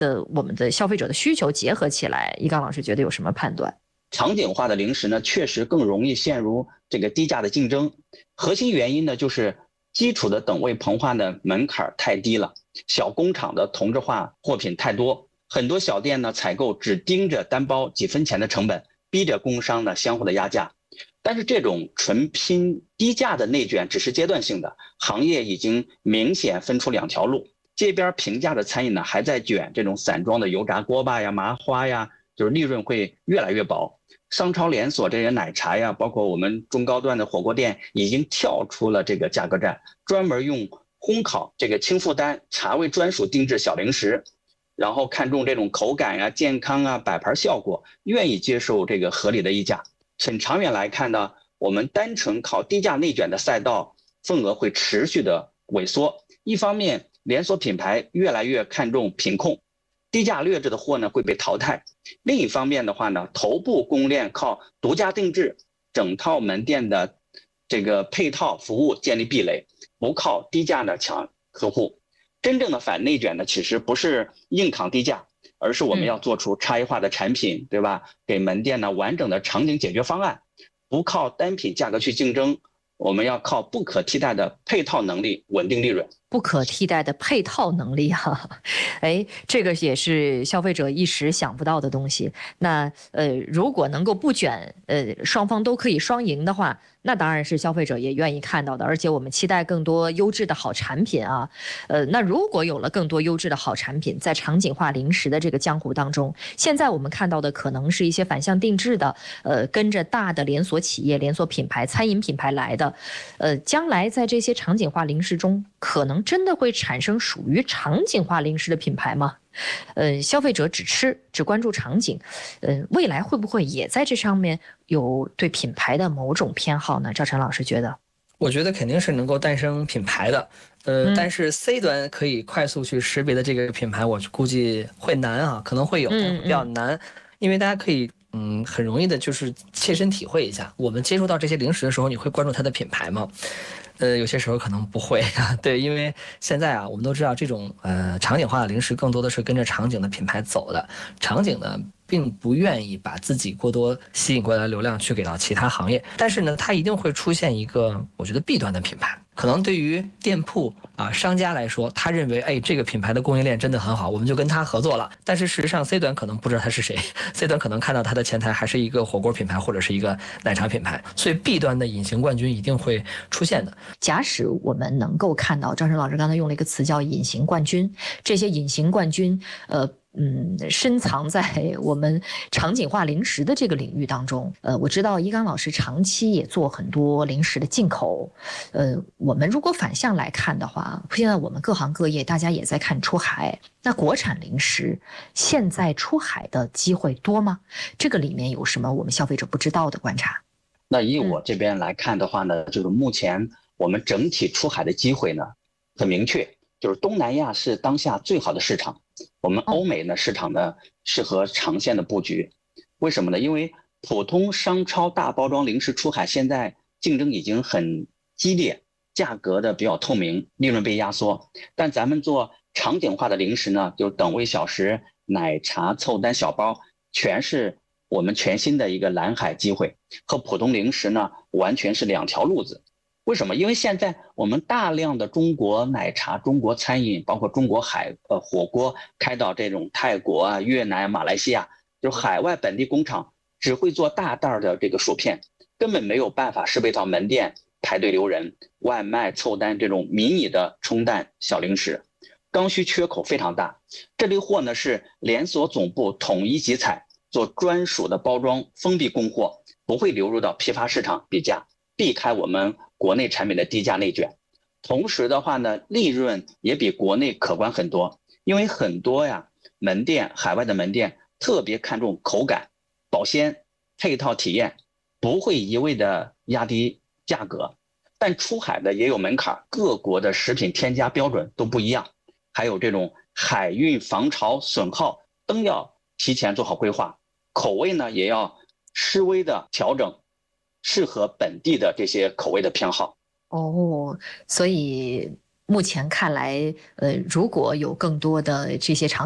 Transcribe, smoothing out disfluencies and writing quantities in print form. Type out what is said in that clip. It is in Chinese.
我们的消费者的需求结合起来，一刚老师觉得有什么判断？ 场景化的零食呢，确实更容易陷入这个低价的竞争。核心原因呢，就是基础的等位膨化的门槛太低了，小工厂的同质化货品太多，很多小店呢采购只盯着单包几分钱的成本，逼着工商呢相互的压价。但是这种纯拼低价的内卷只是阶段性的，行业已经明显分出两条路。这边平价的餐饮呢还在卷这种散装的油炸锅巴呀、麻花呀，就是利润会越来越薄。商超连锁这些奶茶呀，包括我们中高端的火锅店，已经跳出了这个价格战，专门用烘烤这个轻负担茶味专属定制小零食，然后看重这种口感呀、健康啊、摆盘效果，愿意接受这个合理的溢价。很长远来看呢，我们单纯靠低价内卷的赛道份额会持续的萎缩。一方面，连锁品牌越来越看重品控，低价劣质的货呢会被淘汰。另一方面的话呢，头部供应链靠独家定制整套门店的这个配套服务建立壁垒，不靠低价的抢客户。真正的反内卷呢，其实不是硬扛低价，而是我们要做出差异化的产品，对吧？给门店呢完整的场景解决方案，不靠单品价格去竞争，我们要靠不可替代的配套能力稳定利润。 不可替代的配套能力哈，哎，这个也是消费者一时想不到的东西。那如果能够不卷，双方都可以双赢的话，那当然是消费者也愿意看到的。而且我们期待更多优质的好产品啊，那如果有了更多优质的好产品，在场景化零食的这个江湖当中，现在我们看到的可能是一些反向定制的，跟着大的连锁企业、连锁品牌、餐饮品牌来的，将来在这些场景化零食中，可能真的会产生属于场景化零食的品牌吗？消费者只吃只关注场景，未来会不会也在这上面有对品牌的某种偏好呢？赵晨老师觉得， 我觉得肯定是能够诞生品牌的，但是 C 端可以快速去识别的这个品牌，我估计会难啊，可能会有，但会比较难，因为大家可以很容易的就是切身体会一下，我们接触到这些零食的时候，你会关注它的品牌吗？有些时候可能不会啊，对，因为现在啊，我们都知道这种场景化的零食更多的是跟着场景的品牌走的，场景呢并不愿意把自己过多吸引过来的流量去给到其他行业，但是呢，它一定会出现一个我觉得弊端的品牌。可能对于店铺啊商家来说，他认为这个品牌的供应链真的很好，我们就跟他合作了。但是事实上 C 端可能不知道他是谁，C 端可能看到他的前台还是一个火锅品牌或者是一个奶茶品牌，所以 B 端的隐形冠军一定会出现的。 假使我们能够看到，张晨老师刚才用了一个词叫隐形冠军，这些隐形冠军深藏在我们场景化零食的这个领域当中。我知道一刚老师长期也做很多零食的进口。我们如果反向来看的话，现在我们各行各业大家也在看出海，那国产零食现在出海的机会多吗？这个里面有什么我们消费者不知道的观察？ 那以我这边来看的话呢，就是目前我们整体出海的机会呢很明确，就是东南亚是当下最好的市场，我们欧美呢市场呢适合长线的布局。为什么呢？因为普通商超大包装零食出海现在竞争已经很激烈，价格的比较透明，利润被压缩。但咱们做场景化的零食呢，就是等位小食、奶茶、凑单小包，全是我们全新的一个蓝海机会，和普通零食呢完全是两条路子。为什么？因为现在我们大量的中国奶茶、中国餐饮，包括中国火锅开到这种泰国啊、越南、马来西亚，就海外本地工厂只会做大袋的这个薯片，根本没有办法适配到门店排队留人、外卖凑单这种迷你的冲淡小零食，刚需缺口非常大。这类货呢是连锁总部统一集采，做专属的包装，封闭供货，不会流入到批发市场比价，避开我们国内产品的低价内卷。同时的话呢，利润也比国内可观很多，因为很多门店，海外的门店特别看重口感、保鲜、配套体验，不会一味的压低价格。但出海的也有门槛，各国的食品添加标准都不一样，还有这种海运防潮损耗都要提前做好规划，口味呢也要稍微的调整，适合本地的这些口味的偏好。 所以目前看来，如果有更多的这些场